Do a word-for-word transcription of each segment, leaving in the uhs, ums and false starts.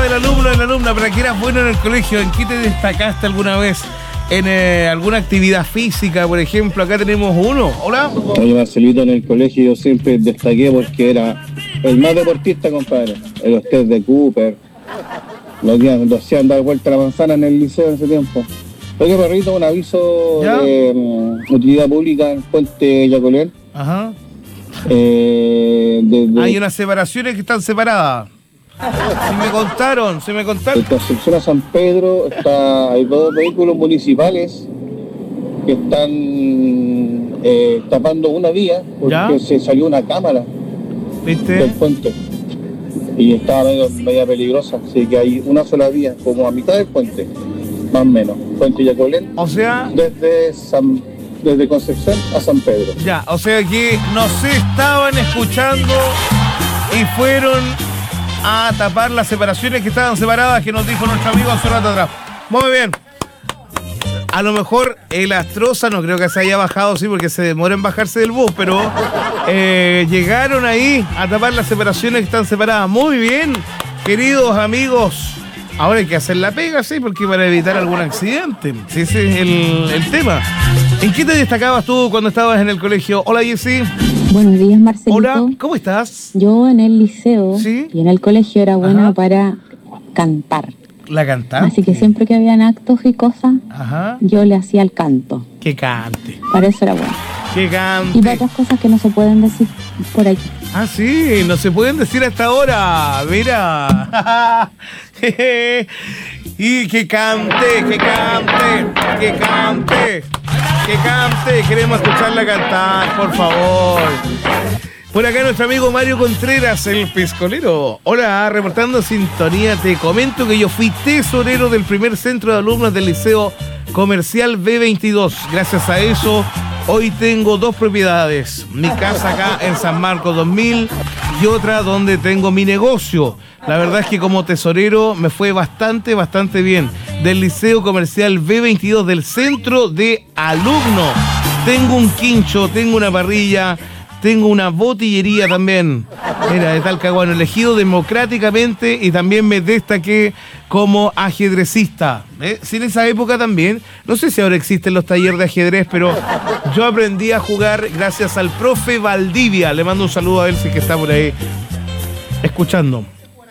del alumno, de la alumna, para que eras bueno en el colegio. ¿En qué te destacaste alguna vez? ¿En eh, alguna actividad física, por ejemplo? Acá tenemos uno. Hola. Oye, Marcelito, en el colegio yo siempre destaqué porque era el más deportista, compadre. El usted de Cooper. Los días cuando hacían dar vuelta a la manzana en el liceo en ese tiempo. Oye, perrito, un aviso ¿Ya? de um, utilidad pública en Puente Yacolén. Ajá. Eh, de, de... Hay unas separaciones que están separadas. Se me contaron, se me contaron. De Concepción a San Pedro está, hay dos vehículos municipales que están eh, tapando una vía porque ¿Ya? se salió una cámara ¿Viste? del puente y estaba medio, media peligrosa, así que hay una sola vía como a mitad del puente, más o menos, Puente Yacolén. O sea, desde San, desde Concepción a San Pedro. Ya, o sea que no se estaban escuchando y fueron a tapar las separaciones que estaban separadas, que nos dijo nuestro amigo hace un rato atrás. Muy bien. A lo mejor el Astroza no creo que se haya bajado, sí, porque se demora en bajarse del bus, pero eh, llegaron ahí a tapar las separaciones que están separadas. Muy bien, queridos amigos. Ahora hay que hacer la pega, sí, porque para evitar algún accidente. Sí, ese es el, el tema. ¿En qué te destacabas tú cuando estabas en el colegio? Hola, Jessy. Buenos días, Marcelito. Hola, ¿cómo estás? Yo en el liceo ¿Sí? y en el colegio era buena Ajá. para cantar. ¿La cantante? Así que siempre que habían actos y cosas, Ajá. yo le hacía el canto. Que cante. Para eso era bueno. Que cante. Y para otras cosas que no se pueden decir por aquí. Ah, sí, no se pueden decir hasta ahora. Mira. Y que cante, que cante, que cante, que cante. Queremos escucharla cantar, por favor. Por acá nuestro amigo Mario Contreras, el piscolero. Hola, reportando sintonía. Te comento que yo fui tesorero del primer centro de alumnos del Liceo Comercial B veintidós. Gracias a eso, hoy tengo dos propiedades. Mi casa acá en San Marcos dos mil y otra donde tengo mi negocio. La verdad es que como tesorero me fue bastante, bastante bien. Del Liceo Comercial B veintidós, del centro de alumnos. Tengo un quincho, tengo una parrilla, tengo una botillería también. Era de Talcahuano, elegido democráticamente y también me destaqué como ajedrecista. ¿Eh? Sí, en esa época también. No sé si ahora existen los talleres de ajedrez, pero yo aprendí a jugar gracias al profe Valdivia. Le mando un saludo a él, si que está por ahí escuchando.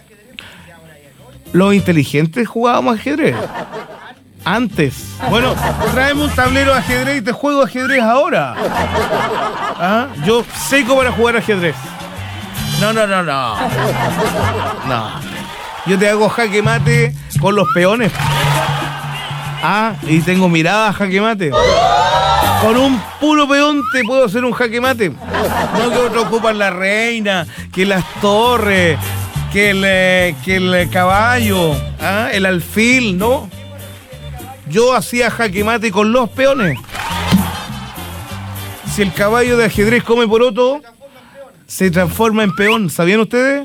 Los inteligentes jugábamos ajedrez antes. Bueno, traemos un tablero de ajedrez y te juego ajedrez ahora. ¿Ah? Yo seco para jugar ajedrez. No, no, no, no. No. Yo te hago jaque mate con los peones. Ah, y tengo mirada jaque mate. Con un puro peón te puedo hacer un jaque mate. No que otros ocupan la reina, que las torres, que el, que el caballo, ¿ah? El alfil, ¿no? Yo hacía jaque mate con los peones. Si el caballo de ajedrez come poroto, se transforma en peón. ¿Sabían ustedes?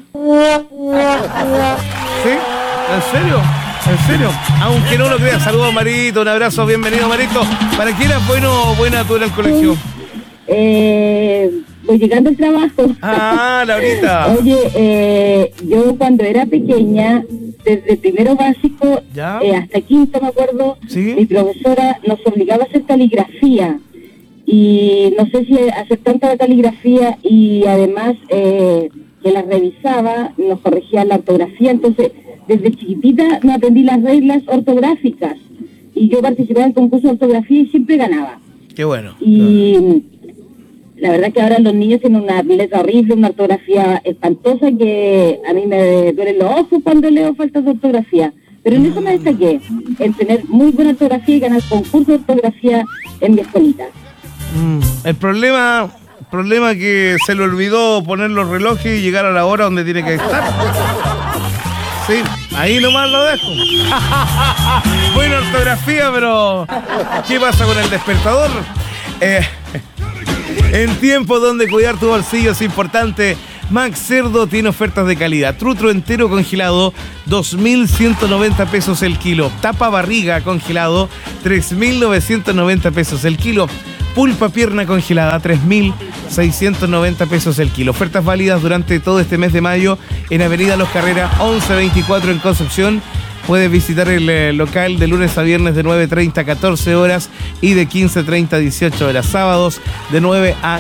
¿Sí? ¿En serio? ¿En serio? Aunque no lo crean. Saludos, Marito. Un abrazo. Bienvenido, Marito. ¿Para quién eras bueno o buena tú en el colegio? Eh, voy llegando al trabajo. Ah, Laurita. Oye, eh, yo cuando era pequeña, desde primero básico eh, hasta quinto, me acuerdo, ¿Sí? mi profesora nos obligaba a hacer caligrafía. Y no sé si hacer tanta caligrafía y además eh, que la revisaba, nos corregía la ortografía. Entonces, desde chiquitita me aprendí las reglas ortográficas. Y yo participaba en concursos de ortografía y siempre ganaba. Qué bueno. Y claro, la verdad que ahora los niños tienen una letra horrible, una ortografía espantosa que a mí me duelen los ojos cuando leo faltas de ortografía. Pero en eso me destaqué, en tener muy buena ortografía y ganar concursos de ortografía en mi escuelita. Mm, el problema, el problema es que se le olvidó poner los relojes y llegar a la hora donde tiene que estar. Sí, ahí nomás lo dejo. Buena ortografía, pero ¿qué pasa con el despertador? Eh, en tiempos donde cuidar tu bolsillo es importante, Max Cerdo tiene ofertas de calidad. Trutro entero congelado, dos mil ciento noventa pesos el kilo. Tapa barriga congelado, tres mil novecientos noventa pesos el kilo. pulpa pierna congelada, tres mil seiscientos noventa pesos el kilo. Ofertas válidas durante todo este mes de mayo en Avenida Los Carreras once veinticuatro en Concepción. Puedes visitar el eh, local de lunes a viernes de nueve treinta a catorce horas y de quince treinta a dieciocho horas. Sábados de nueve a